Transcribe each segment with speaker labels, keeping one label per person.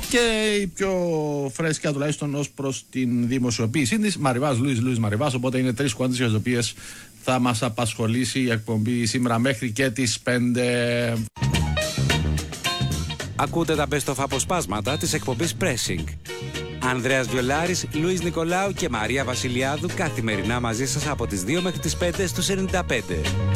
Speaker 1: Και η πιο φρέσκια τουλάχιστον ως προς την δημοσιοποίησή της, Λουίς Μαριβάς. Οπότε είναι 3 κουβέντες για τις οποίες θα μας απασχολήσει η εκπομπή σήμερα μέχρι και τις 5.
Speaker 2: Ακούτε τα best of αποσπάσματα της εκπομπής Pressing. Ανδρέας Βιολάρης, Λουίς Νικολάου και Μαρία Βασιλιάδου καθημερινά μαζί σας από τις 2 μέχρι τις 5 στους 95.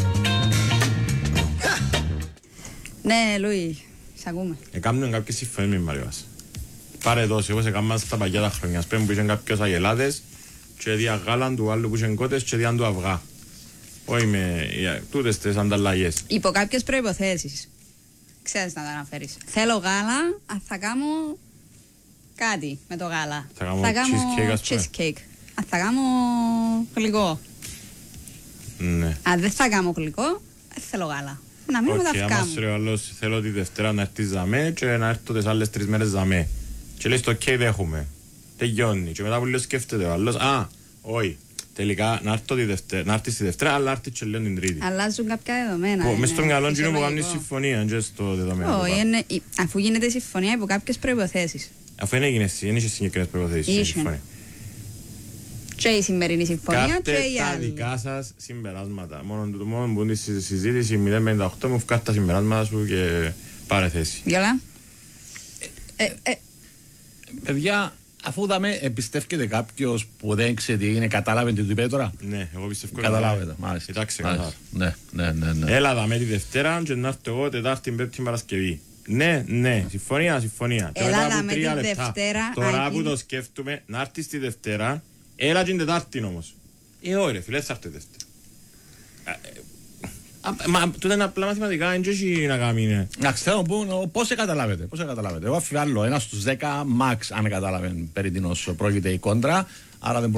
Speaker 3: Ναι, Λουί, σ' ακούμε.
Speaker 4: Έκαναν κάποιες συμφωνίες με Μαριβάς. Πάρε δώση, όπως έκαναν στα παγιά χρονιάς. Πέμπου που είχαν κάποιους αγελάδες και δια γάλαν του άλλου που είχαν κότες και διάν του αυγά. Όχι με τούτες τις ανταλλαγές.
Speaker 3: Υπό κάποιες προϋποθέσεις. Ξέρεις να τα αναφέρεις. Θέλω γάλα, θα κάνω κάτι με το γάλα.
Speaker 4: Θα κάνω
Speaker 3: cheesecake. Θα κάνω γλυκό.
Speaker 4: Ναι.
Speaker 3: Αν δεν θα κάνω γλυκό, θέλω γάλα. Να μην με τα φκά μου.
Speaker 4: Άμα σου ρε ο άλλος θέλω τη Δευτέρα να έρθεις ζαμέ και να έρθω τις άλλες 3 μέρες ζαμέ. Και λέει στο ok δέχομαι. Τελειώνει. Και μετά που λέω σκέφτεται ο άλλος. Όχι. Τελικά να έρθεις τη Δευτέρα, αλλά έρθεις και λέω την Τρίτη.
Speaker 3: Αλλάζουν κάποια δεδομένα.
Speaker 4: Μες στο μυαλό είναι που κάνεις συμφωνία, και στο δεδομένο.
Speaker 3: Όχι, αφού γίνεται συμφωνία υπό κάποιες προϋποθέσεις.
Speaker 4: Αφού είναι έγινε εσύ, δεν είσαι συγκεκριμένες προϋποθέσεις.
Speaker 3: Και η σημερινή συμφωνία και η
Speaker 4: τα
Speaker 3: άλλη.
Speaker 4: δικά σας συμπεράσματα. Μόνο που είναι στη συζήτηση 058 μου βγάλει τα συμπεράσματα σου και πάρε θέση.
Speaker 3: Γιώλα.
Speaker 1: Παιδιά, αφού εμπιστεύεται κάποιος που δεν ξέρει τι είναι, κατάλαβε τι του είπε τώρα.
Speaker 4: Ναι, εγώ πιστεύω.
Speaker 1: Καταλάβετε, μάλιστα.
Speaker 4: Κοιτάξτε καθαρά.
Speaker 1: Ναι.
Speaker 4: Έλα δαμε τη Δευτέρα και να έρθω εγώ Τετάρτη, Πέμπτη, Παρασκευή. Ναι, συμφωνία.
Speaker 3: Έλα δαμε τη Δευτέρα.
Speaker 4: Τώρα που το σκέφτομαι, να έρθεις τη Δευτέρα, έλα την Τετάρτη όμως. Όχι ρε φίλε, θα έρθει Δευτέρα. Μα τούτα είναι απλά μαθηματικά, δεν έχει να κάνει.
Speaker 1: Να ξέρω πώς καταλάβετε. Εγώ αφιβάλλω 1 στους 10 max αν κατάλαβε περί τίνος πρόκειται η κόντρα. Άρα δεν